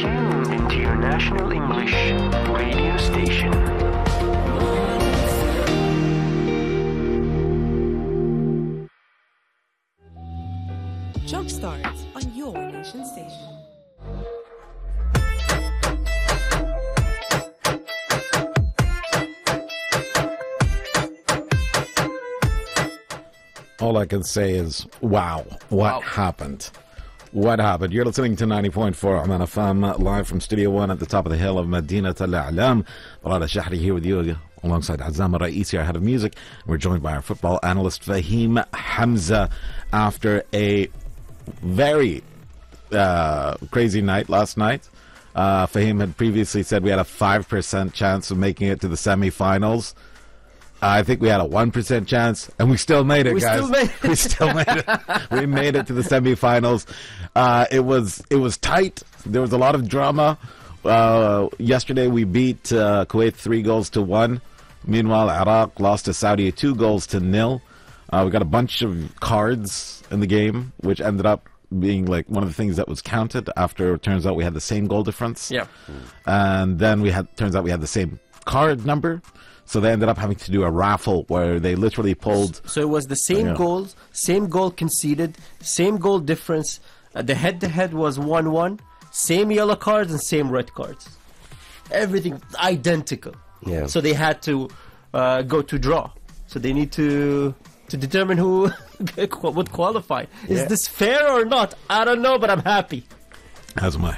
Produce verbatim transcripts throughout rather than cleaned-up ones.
tuned into your national English radio station. Jumpstart on your nation station. All I can say is, wow, what Wow. happened? What happened? You're listening to ninety point four Oman F M, live from Studio one at the top of the hill of Medina Al-A'lam. Talal Shahri here with you, alongside Azam Raisi, our head of music. We're joined by our football analyst, Fahim Hamza, after a very uh, crazy night last night. Uh, Fahim had previously said we had a five percent chance of making it to the semifinals. I think we had a one percent chance, and we still made it, We guys. still made it. We still made it. We made it to the semifinals. Uh, it was it was tight. There was a lot of drama. Uh, yesterday, we beat uh, Kuwait three goals to one. Meanwhile, Iraq lost to Saudi two goals to nil. Uh, we got a bunch of cards in the game, which ended up being like one of the things that was counted. After it turns out we had the same goal difference. Yeah. And then we had turns out we had the same card number. So they ended up having to do a raffle where they literally pulled. So it was the same Yeah. goals, same goal conceded, same goal difference. Uh, the head-to-head was one one, same yellow cards and same red cards. Everything identical. Yeah. So they had to uh, go to draw. So they need to to determine who would qualify. Is Yeah. this fair or not? I don't know, but I'm happy. As my,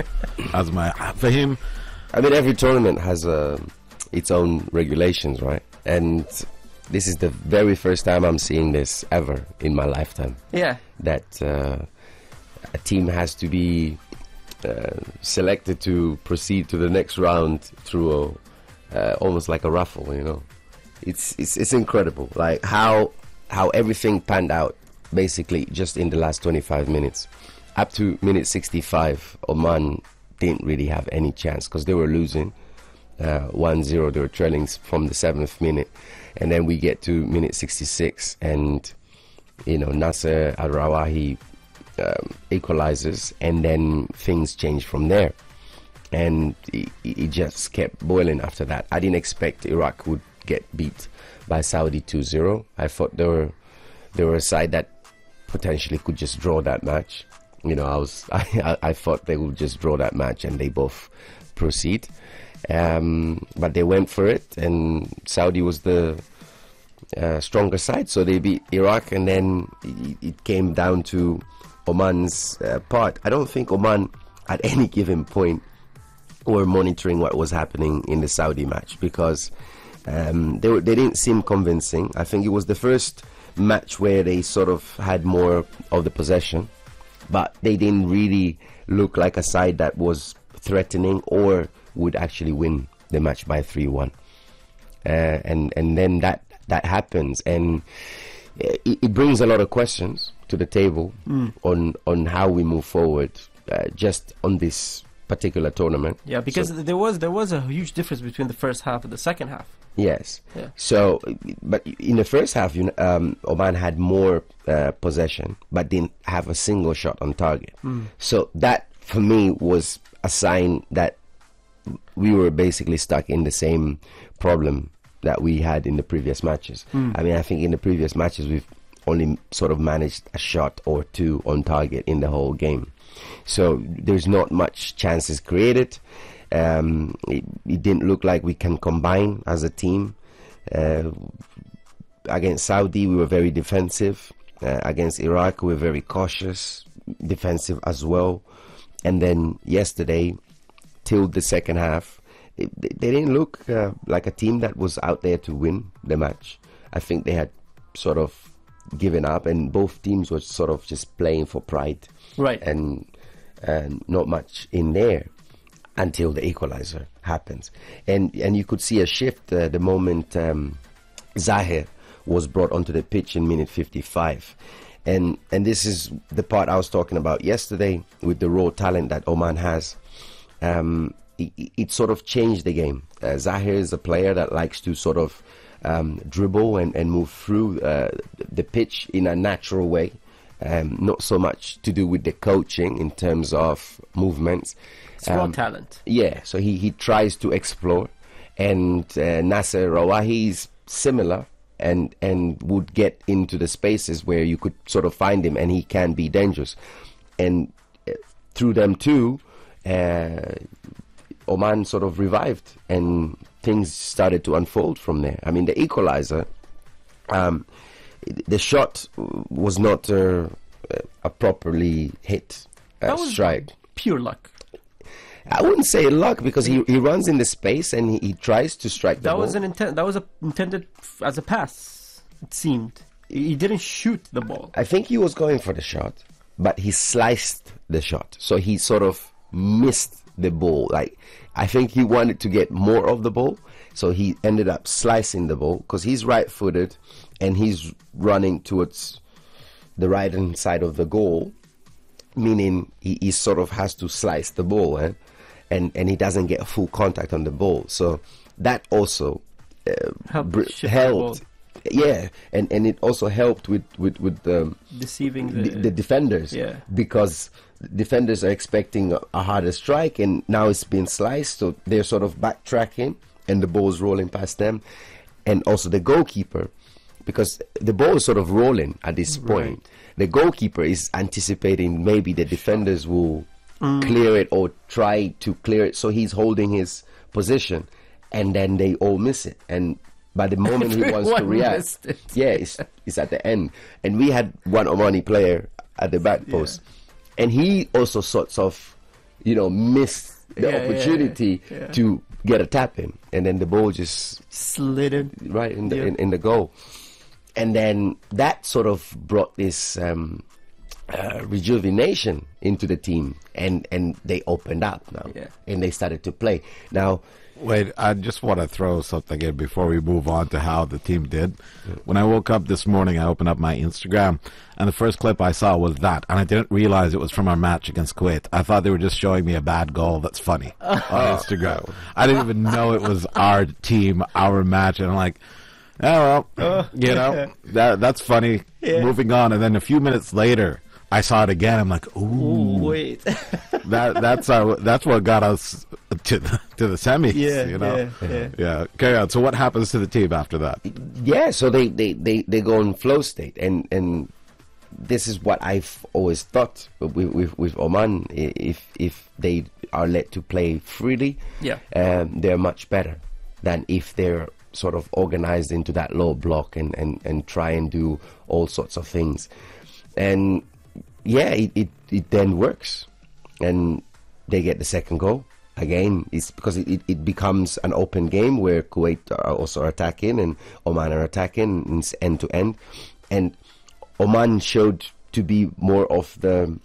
as my for him. I mean, every tournament has uh, its own regulations, right? And this is the very first time I'm seeing this ever in my lifetime. Yeah. That uh, a team has to be uh, selected to proceed to the next round through a, uh, almost like a raffle, you know. It's, it's it's incredible, like how how everything panned out, basically just in the last twenty-five minutes. Up to minute sixty-five, Oman didn't really have any chance because they were losing uh, one zero. They were trailing s- from the seventh minute, and then we get to minute sixty-six, and you know Nasser Al-Rawahi um, equalizes, and then things change from there. And it, it just kept boiling after that. I didn't expect Iraq would get beat by Saudi two zero. I thought they were they were a side that potentially could just draw that match. You know, I was I, I, I thought they would just draw that match and they both proceed. Um, but they went for it, and Saudi was the uh, stronger side, so they beat Iraq, and then it, it came down to Oman's uh, part. I don't think Oman at any given point were monitoring what was happening in the Saudi match, because um, they were, they didn't seem convincing. I think it was the first match where they sort of had more of the possession, but they didn't really look like a side that was threatening or would actually win the match by three one. Uh, and and then that that happens, and it, it brings a lot of questions to the table on on how we move forward, uh, just on this particular tournament. Yeah, because So- there was there was a huge difference between the first half and the second half. Yes. Yeah. So, but in the first half, you know, um, Oman had more uh, possession, but didn't have a single shot on target. So that, for me, was a sign that we were basically stuck in the same problem that we had in the previous matches. I mean, I think in the previous matches, we've only sort of managed a shot or two on target in the whole game. So there's not much chances created. Um, it, it didn't look like we can combine as a team. Uh, against Saudi, we were very defensive. Uh, against Iraq, we were very cautious, defensive as well. And then yesterday, till the second half, it, they they didn't look uh, like a team that was out there to win the match. I think they had sort of given up, and both teams were sort of just playing for pride. Right. And, and not much in there until the equalizer happens. And and you could see a shift uh, the moment um, Zahir was brought onto the pitch in minute fifty-five. And and this is the part I was talking about yesterday with the raw talent that Oman has. Um, it, it sort of changed the game. Uh, Zahir is a player that likes to sort of um, dribble and, and move through uh, the pitch in a natural way. Um, not so much to do with the coaching in terms of movements. It's raw Um, talent. Yeah, so he, he tries to explore, and uh, Nasser Rawahi is similar and and would get into the spaces where you could sort of find him, and he can be dangerous. And uh, through them too, uh, Oman sort of revived, and things started to unfold from there. I mean, the equalizer, um, the shot was not uh, a properly hit uh, That was strike. pure luck. I wouldn't say luck, because he, he runs in the space and he, he tries to strike the That ball. was an intent. That was a, intended f- as a pass. It seemed he didn't shoot the ball. I think he was going for the shot, but he sliced the shot. So he sort of missed the ball. Like, I think he wanted to get more of the ball, so he ended up slicing the ball, because he's right-footed and he's running towards the right-hand side of the goal, meaning he, he sort of has to slice the ball, eh? and and he doesn't get full contact on the ball. So that also uh, Helped br- shift the helped. Yeah, and, and it also helped with with with the Deceiving the, the, the defenders, yeah. because defenders are expecting a, a harder strike, and now it's been sliced, so they're sort of backtracking, and the ball's rolling past them, and also the goalkeeper, because the ball is sort of rolling at this point. The goalkeeper is anticipating maybe the defenders will clear it or try to clear it, so he's holding his position, and then they all miss it, and by the moment he wants to Everyone react, missed it. yeah, it's, it's at the end. And we had one Omani player at the back post, and he also sorts of, you know, missed the Yeah, yeah, opportunity yeah, yeah. to get a tap in, and then the ball just slid in. right in the Yeah. in, in the goal. And then that sort of brought this um, uh, rejuvenation into the team, and, and they opened up now, Yeah. and they started to play. Now, Wait, I just want to throw something in before we move on to how the team did. When I woke up this morning, I opened up my Instagram, and the first clip I saw was that, and I didn't realize it was from our match against Kuwait. I thought they were just showing me a bad goal that's funny on Instagram. I didn't even know it was our team, our match, and I'm like, oh, well, you know, that that's funny. Yeah. Moving on, and then a few minutes later, I saw it again. I'm like, ooh, Ooh, wait. that that's our that's what got us to the, to the semis. Yeah, you know, yeah, yeah. yeah. Okay, on. So what happens to the team after that? yeah, so they, they, they, they go in flow state, and, and this is what I've always thought with, with, with Oman. I- If if they are let to play freely, Yeah. um, they're much better than if they're sort of organized into that low block and, and, and try and do all sorts of things. And yeah, it, it, it then works, and they get the second goal. Again, it's because it, it, it becomes an open game where Kuwait are also attacking and Oman are attacking, and it's end to end. And Oman showed to be more of the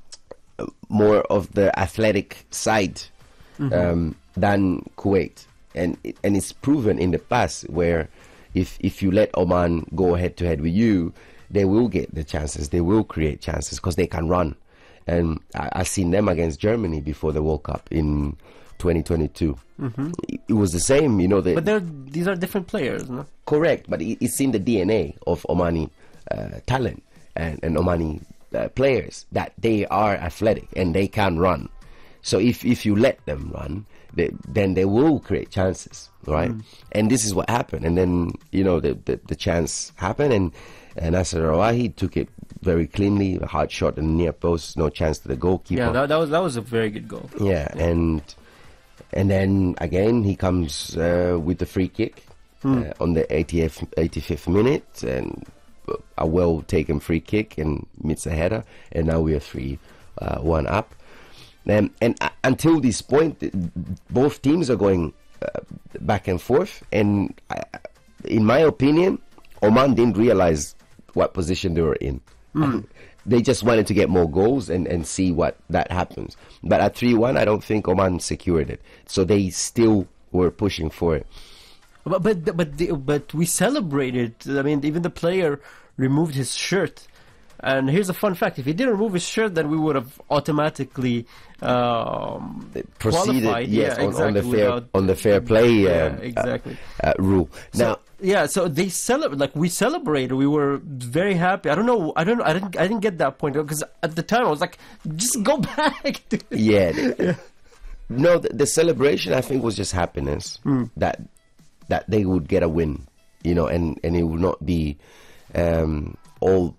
more of the athletic side um, than Kuwait, and it, and it's proven in the past where if if you let Oman go head to head with you, they will get the chances, they will create chances because they can run. And I, I've seen them against Germany before the World Cup in twenty twenty-two. Mm-hmm. It, it was the same, you know. The, But they're these are different players, no? Correct, but it, it's in the D N A of Omani uh, talent and, and Omani uh, players that they are athletic and they can run. So if, if you let them run, they, then they will create chances, right? Mm. And this is what happened. And then, you know, the, the, the chance happened, and, and Nasser Rawahi took it very cleanly, a hard shot in the near post, no chance to the goalkeeper. Yeah, that, that was that was a very good goal. Yeah, and and then again he comes uh, with the free kick uh, on the eightieth, eighty-fifth minute, and a well taken free kick and meets a header, and now we are three uh, one up. Um, and uh, until this point, th- both teams are going uh, back and forth, and I, in my opinion, Oman didn't realize what position they were in. They just wanted to get more goals and, and see what that happens. But at three one, I don't think Oman secured it. So they still were pushing for it. But but but the, but we celebrated. I mean, even the player removed his shirt And here's a fun fact: if he didn't remove his shirt, then we would have automatically um, Proceeded, qualified. yes, yeah, on, exactly, on the fair without- on the fair play Yeah, um, exactly. uh, uh, rule. Now, So, yeah, so they celebrate. Like we celebrated. We were very happy. I don't know. I don't. know. I didn't. I didn't get that point because at the time I was like, just go back. Dude. yeah, the- no, the, the celebration I think was just happiness that that they would get a win, you know, and and it would not be um, all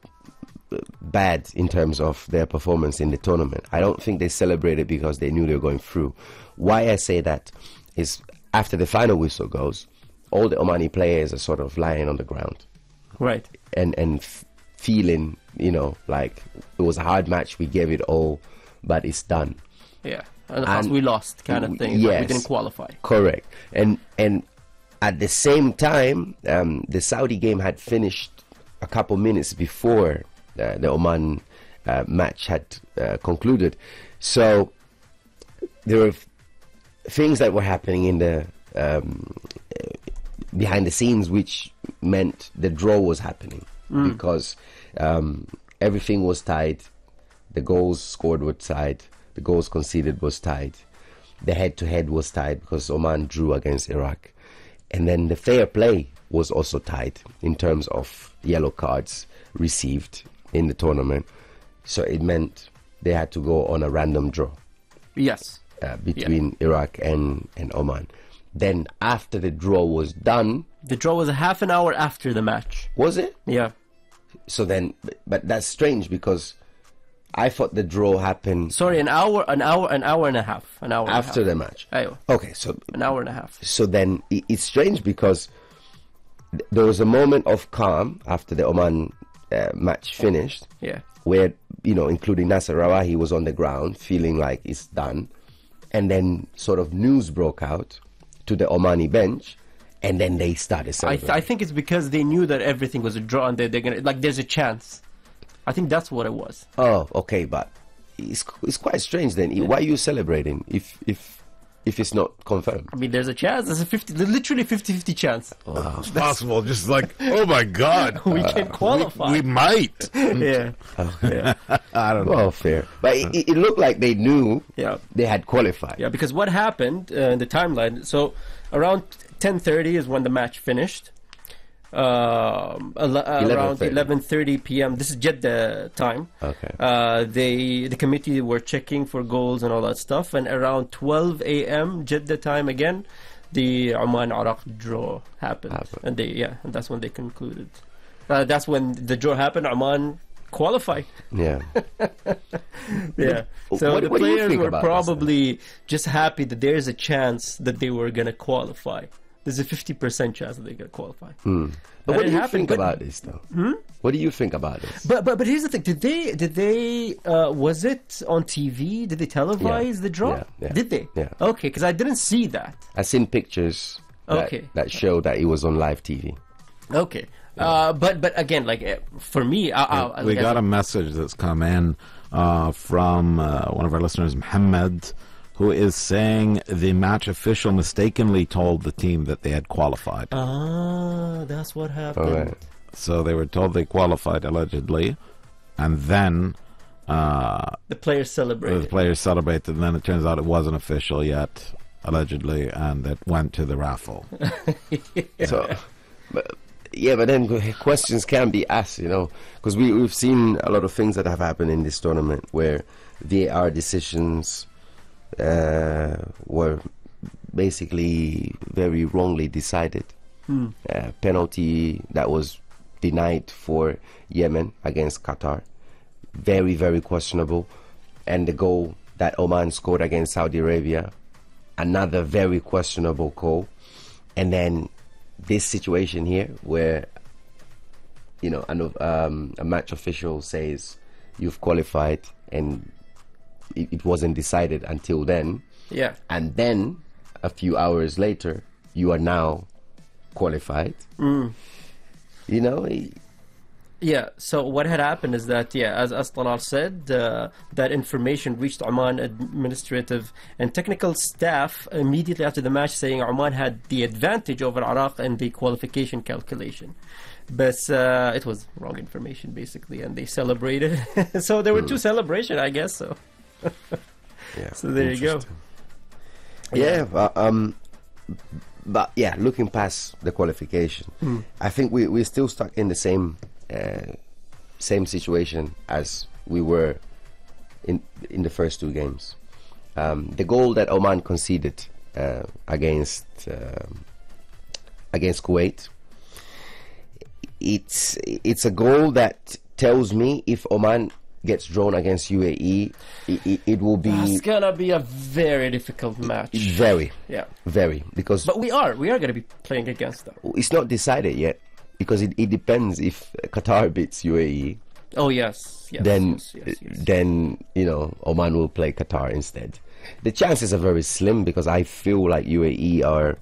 bad in terms of their performance in the tournament. I don't think they celebrated because they knew they were going through. Why I say that is after the final whistle goes, all the Omani players are sort of lying on the ground Right. and and f- feeling, you know, like it was a hard match. We gave it all, but it's done. Yeah. And, of course And- we lost, kind of thing. Like, we yes. didn't qualify. Correct. And and at the same time, um, the Saudi game had finished a couple minutes before uh, the Oman uh, match had uh, concluded. So there were f- things that were happening in the um, uh, behind the scenes, which meant the draw was happening because um, everything was tied. The goals scored were tied. The goals conceded was tied. The head-to-head was tied because Oman drew against Iraq. And then the fair play was also tied in terms of yellow cards received in the tournament. So it meant they had to go on a random draw Yes. uh, between Iraq and, and Oman. Then after the draw was done, The draw was a half an hour after the match. was it? Yeah. So then, but that's strange because I thought the draw happened Sorry, an hour, an hour, an hour and a half, an hour after and a the half. match. Ayo, Okay, so an hour and a half. so then i- it's strange because th- there was a moment of calm after the Oman uh, match finished, Yeah. where, you know, including Nasser Rawahi was on the ground feeling like it's done, and then sort of news broke out to the Omani bench, and then they started I, celebrating. th- I think it's because they knew that everything was a draw and they, they're gonna like. There's a chance. I think that's what it was. Oh, okay, but it's it's quite strange then. Why are you celebrating if if if it's not confirmed? I mean, there's a chance. There's a fifty, literally fifty-fifty chance. It's possible. Just like, oh my God, We can qualify. we might. yeah. yeah. I don't know. Well, fair, but it, it looked like they knew Yeah. they had qualified. Yeah, because what happened uh, in the timeline? So around ten thirty is when the match finished. Um, al- uh, around eleven thirty. eleven thirty p.m. This is Jeddah time. Okay. Uh, they the committee were checking for goals and all that stuff, and around twelve a.m. Jeddah time again, the Oman Iraq draw happened, Happened. and they yeah, and that's when they concluded. Uh, that's when the draw happened. Oman qualified. Yeah. Yeah. So What- the what do you players think were about this, probably just happy that there's a chance that they were going to qualify. There's a fifty percent chance that they're going to qualify. But And what it do you happened, think but- about this, though? Hmm? What do you think about this? But but but here's the thing: did they did they uh, was it on T V? Did they televise Yeah. the draw? Yeah, yeah. Did they? Yeah. Okay, because I didn't see that. I seen pictures that, Okay. that show that it was on live T V. Okay. Uh, but but again, like uh, for me, I, I, We like, got as a message that's come in uh, from uh, one of our listeners, Mohammed, who is saying the match official mistakenly told the team that they had qualified. Ah, that's what happened. All right. So they were told they qualified allegedly, and then uh, The players the celebrated. players celebrated, and then it turns out it wasn't official yet, allegedly, and it went to the raffle. So, but, yeah, but then questions can be asked, you know, because we, we've seen a lot of things that have happened in this tournament where V A R decisions uh, were basically very wrongly decided. Uh, penalty that was denied for Yemen against Qatar, very, very questionable. And the goal that Oman scored against Saudi Arabia, another very questionable goal. And then this situation here where, you know, an, um, a match official says you've qualified and it, it wasn't decided until then. Yeah. And then a few hours later, you are now qualified. You know, it- Yeah, so what had happened is that, yeah, as, as Talal said, uh, that information reached Oman administrative and technical staff immediately after the match, saying Oman had the advantage over Iraq in the qualification calculation. But uh, it was wrong information, basically, and they celebrated. So there were two celebrations, I guess, so. Yeah. So there you go. Interesting. Yeah, but, um, but yeah, looking past the qualification, Hmm. I think we we're still stuck in the same uh, same situation as we were in in the first two games. Um, the goal that Oman conceded uh, against um against Kuwait, it's it's a goal that tells me if Oman gets drawn against U A E, it, it, it will be It's gonna be a very difficult match. very, Yeah, very, because but we are we are gonna be playing against them. it's not decided yet, because it, it depends if Qatar beats U A E, Oh yes, yes. then yes, yes, yes. then you know Oman will play Qatar instead. The chances are very slim because I feel like U A E are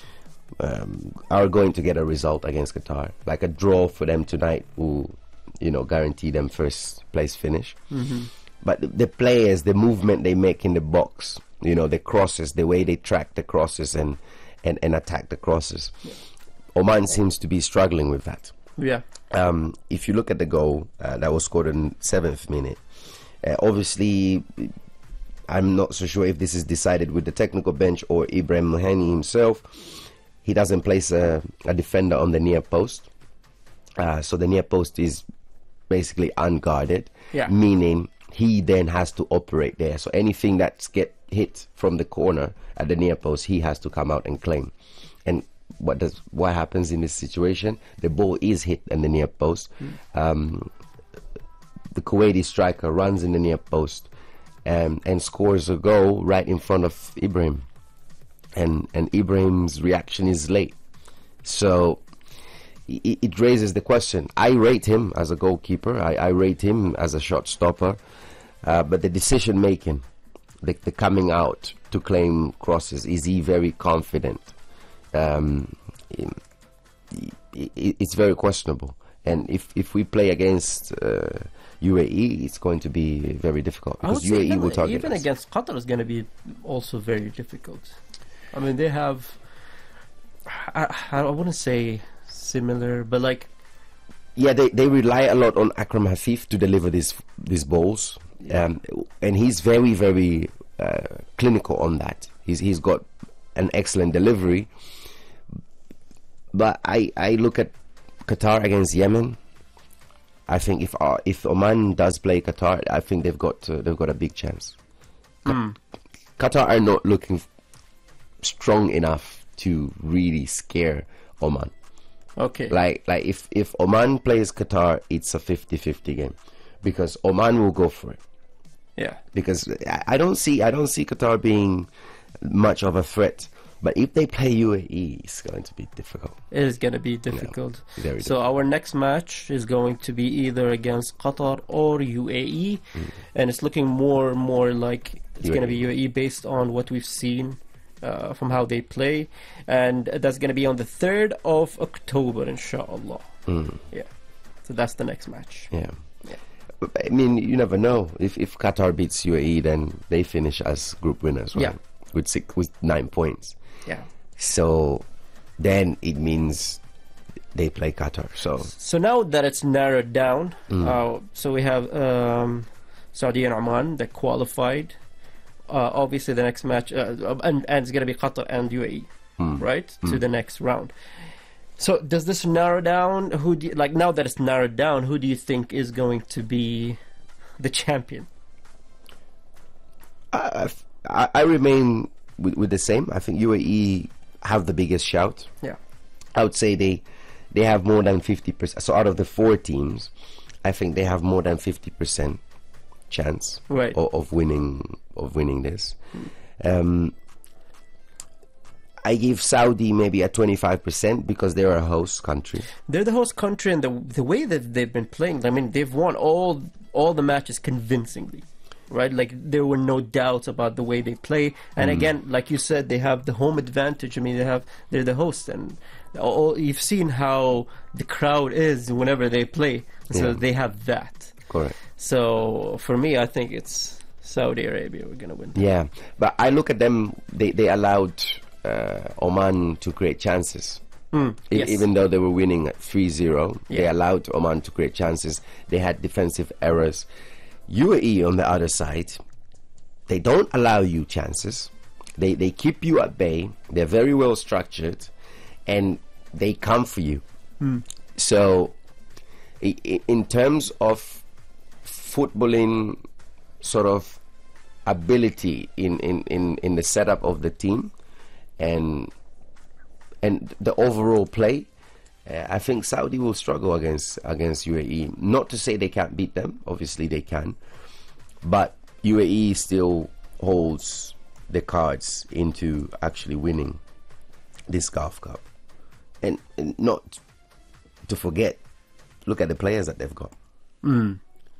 um, are going to get a result against Qatar. Like a draw for them tonight will, you know, guarantee them first place finish. Mm-hmm. But the, the players, the movement they make in the box, you know, the crosses, the way they track the crosses and and, and attack the crosses. Oman seems to be struggling with that. Yeah. Um, if you look at the goal uh, that was scored in seventh minute, uh, obviously, I'm not so sure if this is decided with the technical bench or Ibrahim Mohani himself. He doesn't place a, a defender on the near post, uh, so the near post is basically unguarded, Yeah. meaning he then has to operate there. So anything that's get hit from the corner at the near post, he has to come out and claim. And what does what happens in this situation? The ball is hit in the near post. Um, the Kuwaiti striker runs in the near post um, and scores a goal right in front of Ibrahim. And and Ibrahim's reaction is late. So it, it raises the question. I rate him as a goalkeeper. I, I rate him as a shot stopper. Uh, but the decision making, the, the coming out to claim crosses, is he very confident? Um, it, it, it's very questionable. And if, if we play against uh, U A E, it's going to be very difficult I would because say U A E even, will target even us. against Qatar is going to be also very difficult. I mean, they have, I, I wouldn't say similar, but like, Yeah, they, they rely a lot on Akram Hafif to deliver these these balls, um, and he's very very uh, clinical on that. He's he's got an excellent delivery. But I, I look at Qatar against Yemen. I think if uh, if Oman does play Qatar, I think they've got uh, they've got a big chance. mm, Qatar are not looking f- strong enough to really scare Oman. okay. Like like if, if Oman plays Qatar, it's a fifty-fifty game because Oman will go for it. yeah. Because I, I don't see I don't see Qatar being much of a threat. But if they play U A E, it's going to be difficult. It is going to be difficult. Very So our next match is going to be either against Qatar or U A E, and it's looking more more like it's going to be U A E based on what we've seen uh, from how they play, and that's going to be on the third of October, inshallah. Mm, Yeah, so that's the next match. yeah. Yeah. I mean, you never know. If if Qatar beats U A E, then they finish as group winners, right? Yeah. With six, with nine points. Yeah. So then it means they play Qatar. So So now that it's narrowed down, Mm. uh, so we have um, Saudi and Oman that qualified. Uh, obviously, the next match, uh, and, and it's going to be Qatar and U A E, Mm. right, to the next round. So does this narrow down? Who do you, like now that it's narrowed down? Who do you think is going to be the champion? I, I, I remain with, with the same. I think U A E have the biggest shout. Yeah. I would say they they have more than fifty percent. So out of the four teams, I think they have more than fifty percent chance Right. of, of winning of winning this. Um, I give Saudi maybe a twenty-five percent because they're a host country. They're the host country, and the the way that they've been playing, I mean, they've won all all the matches convincingly, right? Like there were no doubts about the way they play. And again, like you said, they have the home advantage. I mean, they have they're the host, and all, you've seen how the crowd is whenever they play. So Yeah. they have that. Correct. So for me, I think it's Saudi Arabia. We're gonna win. Yeah, but I look at them. They they allowed uh, Oman to create chances. Mm, E- yes. Even though they were winning at three zero, they Yeah. allowed Oman to create chances. They had defensive errors. U A E on the other side, they don't allow you chances. They they keep you at bay. They're very well structured, and they come for you. So, i- i- in terms of footballing, sort of ability in, in, in, in the setup of the team, and and the overall play, uh, I think Saudi will struggle against against U A E. Not to say they can't beat them. Obviously they can, but U A E still holds the cards into actually winning this Gulf Cup. And, and not to forget, look at the players that they've got. Mm.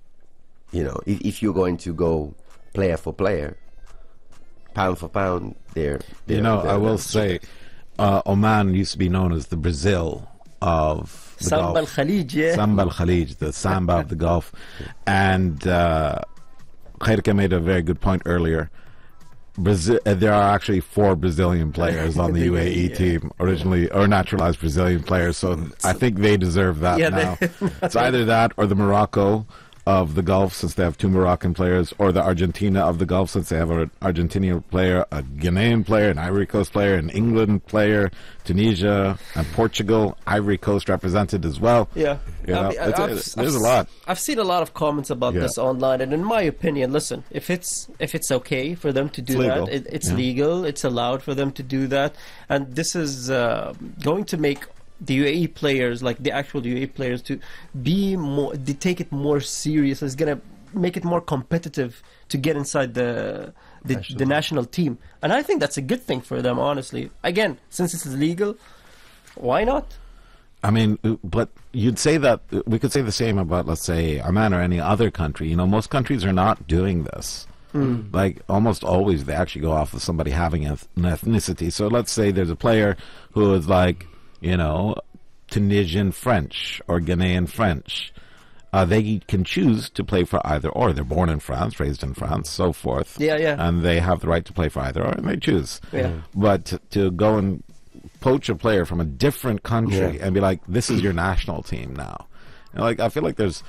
You know, if, if you're going to go player for player, pound for pound, they're, they're You know, they're- I will they're- say, uh, Oman used to be known as the Brazil of the Samba Gulf. al-Khalij, yeah. Samba al-Khalij, the Samba of the Gulf. And uh, Khairka made a very good point earlier. Brazil, uh, there are actually four Brazilian players on the U A E Yeah. team, originally or naturalized Brazilian players. So I think they deserve that Yeah, now. they- It's either that or the Morocco of the Gulf, since they have two Moroccan players, or the Argentina of the Gulf, since they have an Argentinian player, a Ghanaian player, an Ivory Coast player, an England player, Tunisia and Portugal, Ivory Coast represented as well. Yeah, You know, I mean, it's a- I've- there's I've a s- lot. I've seen a lot of comments about Yeah. this online, and in my opinion, listen, if it's if it's okay for them to do It's that, legal. it, it's Yeah. legal. It's allowed for them to do that, and this is uh, going to make the U A E players, like the actual U A E players, to be more. They take it more serious. It's gonna make it more competitive to get inside the the national. the national team, and I think that's a good thing for them. Honestly, again, since it's legal, why not? I mean, uh, but you'd say that uh, we could say the same about, let's say, Oman or any other country. You know, most countries are not doing this. Like almost always, they actually go off of somebody having eth- an ethnicity. So let's say there's a player who is like, you know, Tunisian French or Ghanaian French. Uh, they can choose to play for either or. They're born in France, raised in France, so forth. Yeah, yeah. And they have the right to play for either or, and they choose. Yeah. But to, to go and poach a player from a different country Yeah. and be like, this is your national team now. You know, like, I feel like there's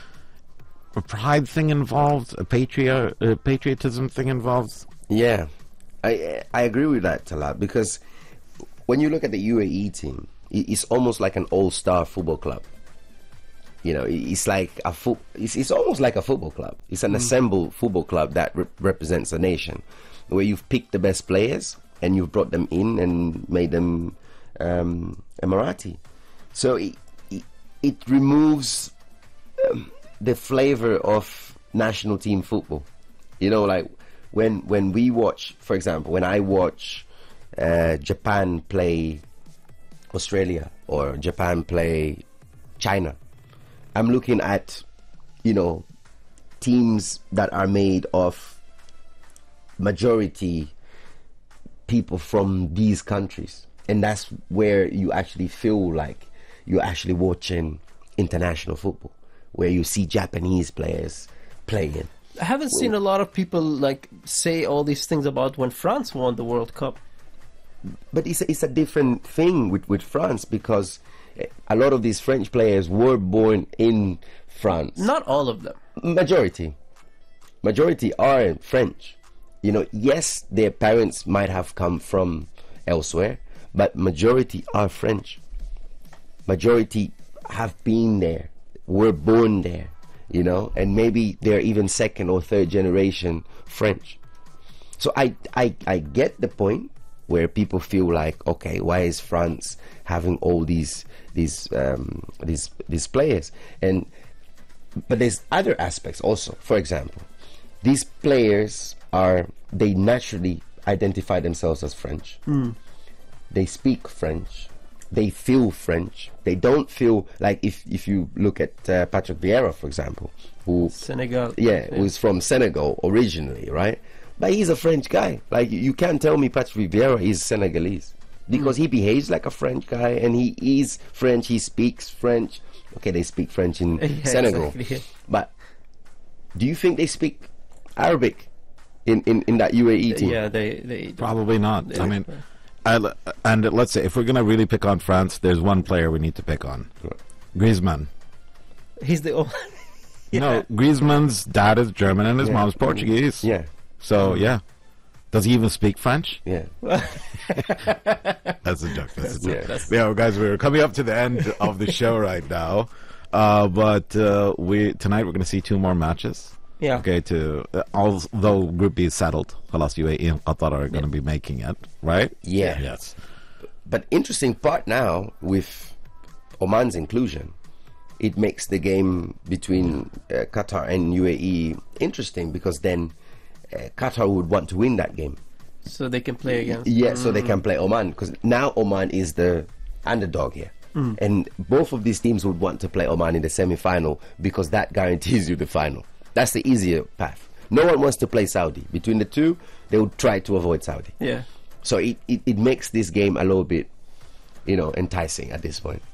a pride thing involved, a patria, a patriotism thing involved. Yeah, I I agree with that a lot, because when you look at the U A E team, i- it's almost like an all-star football club. You know, i- it's like a fo- it's, it's almost like a football club. It's an assembled football club that re- represents a nation, where you've picked the best players and you've brought them in and made them um, Emirati. So it it, it removes um, the flavor of national team football. You know, like when when we watch, for example, when I watch uh, Japan play Australia or Japan play China, I'm looking at, you know, teams that are made of majority people from these countries, and that's where you actually feel like you're actually watching international football, where you see Japanese players playing. I haven't seen a lot of people like say all these things about when France won the World Cup. But it's a, it's a different thing with, with France, because eh, a lot of these French players were born in France. Not all of them. Majority. Majority are French. You know, yes, their parents might have come from elsewhere, but majority are French. Majority have been there, were born there, you know, and maybe they're even second or third generation French. So I, I, I get the point where people feel like, okay, why is France having all these these um, these these players? And but there's other aspects also. For example, these players are they naturally identify themselves as French. They speak French. They feel French. They don't feel like if if you look at uh, Patrick Vieira, for example, who Senegal. yeah, who's from Senegal originally, right? But he's a French guy. Like, you can't tell me Patrick Vieira is Senegalese, because he behaves like a French guy, and he is French. He speaks French. Okay, they speak French in Yeah, Senegal, exactly. but do you think they speak Arabic in, in, in that U A E team? Yeah, they they Probably not. I Yeah. mean, I, and let's say if we're going to really pick on France, there's one player we need to pick on. Griezmann. he's the only. No, Griezmann's dad is German and his Yeah. mom's Portuguese. Yeah, So, yeah. Does he even speak French? yeah. That's a joke. That's a joke. Yeah. That's- Yeah, guys, we're coming up to the end of the show right now. Uh, but uh, we tonight we're going to see two more matches. Yeah. Okay, to uh, although Group B is settled, Khalas U A E and Qatar are going to be making it, right? Yeah. Yes. But interesting part now with Oman's inclusion, it makes the game between uh, Qatar and U A E interesting because then uh, Qatar would want to win that game. So they can play again. Yeah, so they can play Oman because now Oman is the underdog here. And both of these teams would want to play Oman in the semi-final because that guarantees you the final. That's the easier path. No one wants to play Saudi. Between the two, they would try to avoid Saudi. Yeah. So it, it, it makes this game a little bit, you know, enticing at this point.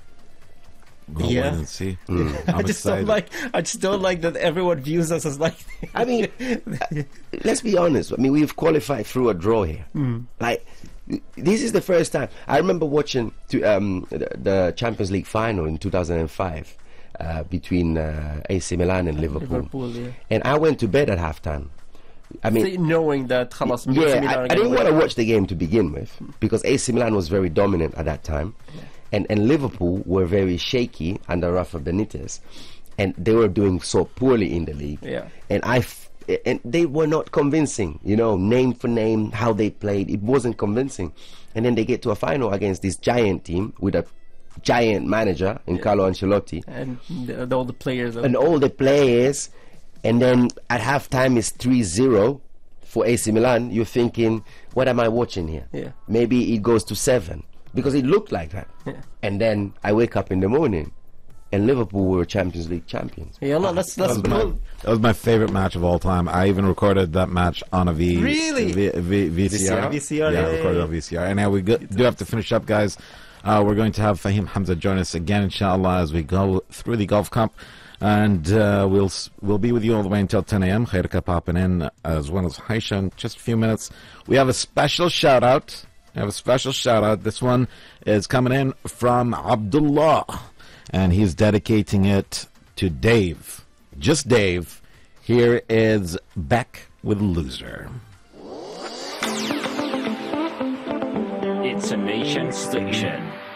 Go Yeah. wait and see. I I'm just excited. don't like. I just don't like that everyone views us as like. I mean, uh, let's be honest. I mean, we've qualified through a draw here. Like, this is the first time. I remember watching to, um, the, the Champions League final in two thousand five uh, between uh, A C Milan and Liverpool. Liverpool, yeah. And I went to bed at halftime. I mean, See, knowing that Khalas, yeah, I, I didn't want to watch the game to begin with because A C Milan was very dominant at that time, and and Liverpool were very shaky under Rafa Benitez, and they were doing so poorly in the league. Yeah. And I f- and they were not convincing. You know, name for name, how they played, it wasn't convincing. And then they get to a final against this giant team with a giant manager in Carlo Ancelotti and the, the, all the players. Are, and all the players, and then at halftime it's three zero for A C Milan. You're thinking, what am I watching here? Yeah. Maybe it goes to seven because it looked like that. Yeah. And then I wake up in the morning and Liverpool were Champions League champions. yeah, no, let's That let's was, my, pull. that was my favorite match of all time. I even recorded that match on a V Really? v, v, VCR. V C R, yeah, yeah, I recorded yeah, on V C R. And now we go, do have to finish up, guys. Uh, we're going to have Fahim Hamza join us again, inshallah, as we go through the Gulf Cup. And uh, we'll s- we'll be with you all the way until ten a.m. Khairka popping in, as well as Haisha in just a few minutes. We have a special shout out. We have a special shout out. This one is coming in from Abdullah, and he's dedicating it to Dave. Just Dave. Here is Beck with Loser. It's a nation station.